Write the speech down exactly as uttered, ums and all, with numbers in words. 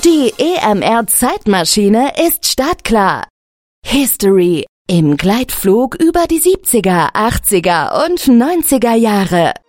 Die E M R-Zeitmaschine ist startklar. History im Gleitflug über die siebziger, achtziger und neunziger Jahre.